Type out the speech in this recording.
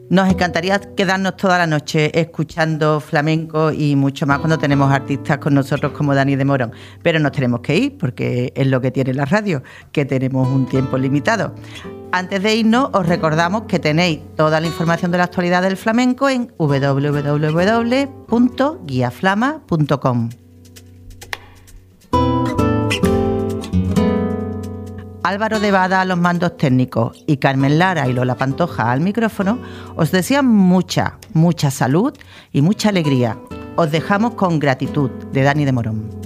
Nos encantaría quedarnos toda la noche escuchando flamenco y mucho más cuando tenemos artistas con nosotros como Dani de Morón, pero nos tenemos que ir porque es lo que tiene la radio, que tenemos un tiempo limitado. Antes de irnos, os recordamos que tenéis toda la información de la actualidad del flamenco en www.guiaflama.com. Álvaro de Bada a los mandos técnicos y Carmen Lara y Lola Pantoja al micrófono os desean mucha salud y mucha alegría. Os dejamos con Gratitud de Dani de Morón.